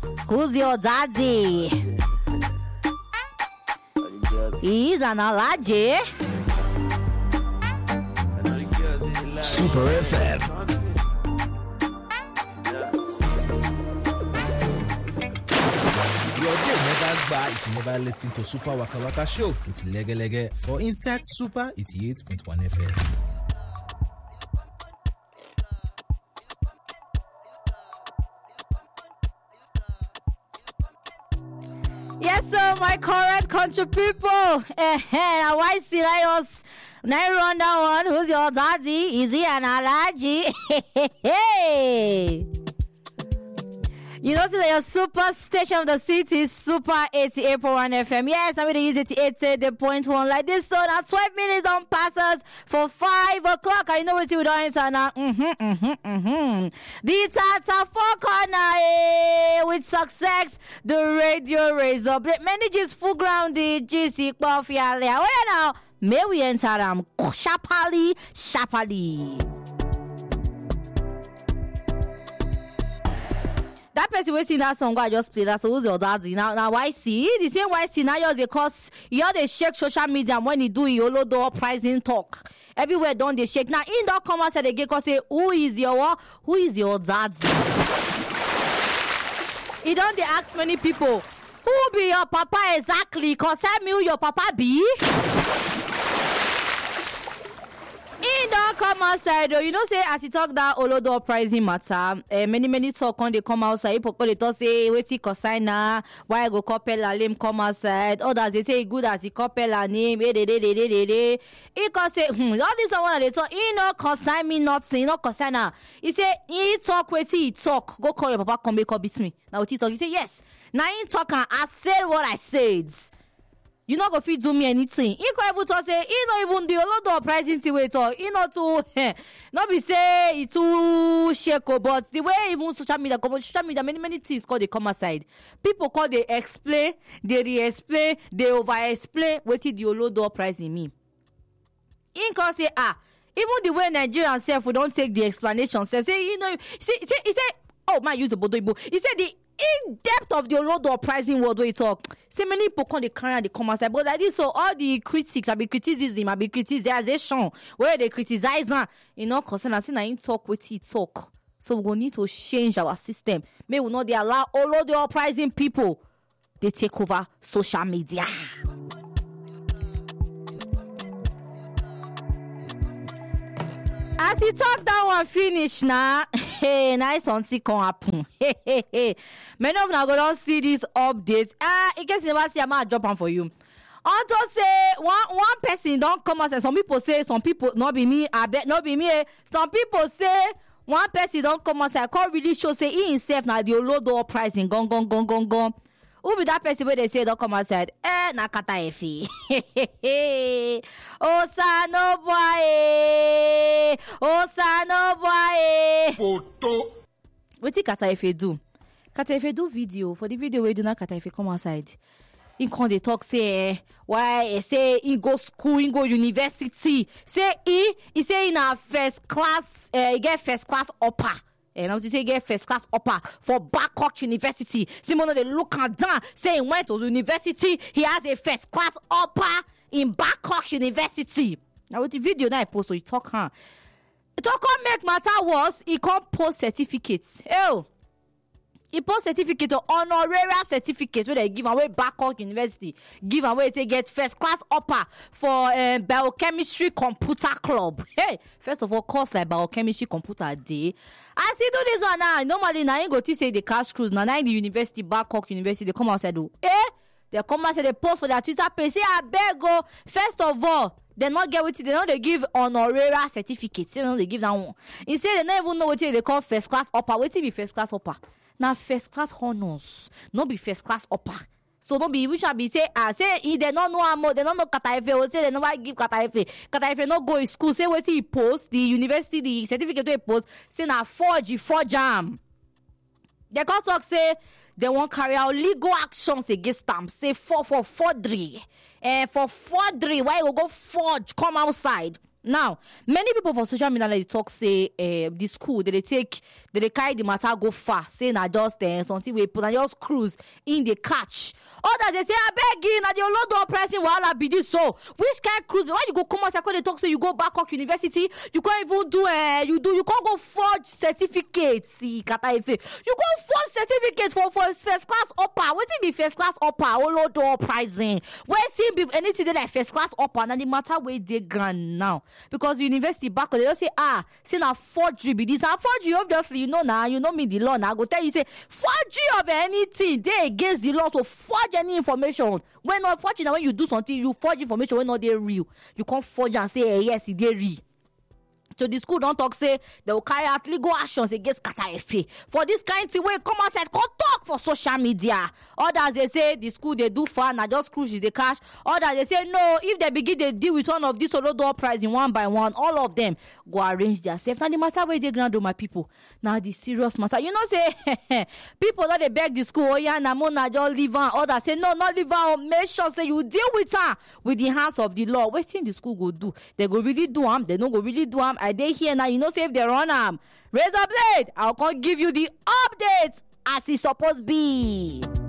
Who's your daddy? He's an Alaji. Super FM. Your day never bad if you never listen to Super Waka Waka Show with Lege Lege for Inside Super 88.1 FM. Yes, sir, my correct country people. Now why serious? Now run that one. Who's your daddy? Is he an Alaji? Hey. You know, today your super station of the city is Super 88.1 FM. Yes, I'm going to use it to 88.1 like this. So now 12 minutes on passes for 5 o'clock. I know what you don't answer now. The Tata 4 corner with success. The radio raise up. Manages full ground. The GC Coffee. Where now? May we enter them? Sharply. That person waiting that song I just played. That's who's your daddy now. YC the same YC now yours because you they shake social media when you do your door pricing talk everywhere. Don't they shake now in the comments that they get say who is your daddy? He don't they ask many people who be your papa exactly? Cause I me who your papa be. In the come outside, you know, say as you talk that Olodo pricing matter, many talk when they come outside. People they talk say wait consigner, why go couple la name come outside. Others they say good as the couple la name. He can say all this one they talk. He no consign me nothing, no consigner. He say he talk wait he talk. Go call your papa come make up beat me. Now what he talk? He say yes. Now he talk and I said what I said. You not go fit do me anything. He can able to say he not even do a lot of pricing to wait or he not too not be say it too shake but the way even social media many things called they come aside. People call they explain, they re-explain, they over-explain what the low pricing me. He can say even the way Nigerians self we don't take the explanation. Say you know he say oh man use the bodo. He said the in depth of the low pricing world where you talk. So many people come the carry and the come outside. But like this, so all the critics, I be criticism, I be criticization, where they criticize now, you know, concern and say na talk with he talk. So we need to change our system. May we not they allow all of the pricing people they take over social media. As he talk that one finish now, hey, nice something can happen. Hey. Many of now go don't see this update. In case you never see, I'm gonna drop one for you. Unto say one person don't come out. Some people say, some people not be me. I bet not be me. Some people say one person don't come out. I can't really show say he himself now the low door pricing gone. Who be that person where they say don't come outside? Nakata efi. Osano boy. Photo. What did Kata efi do? Kata efi do video. For the video where do not Kata efi come outside. In con they talk say why say he go school, he go university. Say he say in a first class, he get first class upper. And now to say get first class upper for Babcock University. Simon they look at down saying went to university. He has a first class upper in Babcock University. Now with the video that I post, so you talk It all come make matter worse. He can't post certificates. He post certificate or honorary certificates where they give away Babcock University. Give away to get first class upper for biochemistry computer club. Hey, first of all, course like biochemistry computer day. As he do this one now, normally now you go to say the cash cruise now in the university, Babcock University, they come outside do. They come outside, they post for their Twitter page. Say I beg go. First of all, they not get with it. They don't they give honorary certificates. They don't they give that one. Instead, they don't even know what they call first class upper. What be first class upper? Now first class honors, not be first class upper. So don't be which I be say they don't know more, they don't know Kata or say they never give Kata Kata not go to school. Say what he post the university the certificate he post say na 4 jam. They can't talk say they won't carry out legal actions against them. Say for forgery. For forgery, why you go forge come outside? Now, many people for social media they talk say the school they carry the matter go far, say na just something we put and just cruise in the catch. Others they say I beg you, na the Lord pressing wahala be this so. Which kind cruise? Why you go come out they talk say you go Babcock University, you can't even do you can't go forge certificates. See Kataife, you go forge certificate for first class upper. What it be first class upper? Oh Lord, pricing. Where see anything like first class upper, and the matter where they grand now. Because university back they don't say say na forgery be this and forgery obviously you know me the law now I go tell you say forgery of anything they against the law to forge any information when not forgery when you do something you forge information when not they real you can't forge and say yes it they real. So the school don't talk say they will carry out legal actions against Kataife for this kind of thing where come outside come talk for social media. Others they say the school they do fun and just cruise the cash. Others they say no, if they begin they deal with one of these solo door pricing one by one, all of them go arrange themselves. Now the matter where they grand my people. Now the serious matter, you know say people that they beg the school, oh yeah, Namona just leave her. Others say no, not leave her. Make sure say you deal with her with the hands of the law. What thing the school go do? They go really do them. They don't go really do them. Are they here now? You know, say if they run raise up blade. I'll come give you the updates as it's supposed to be.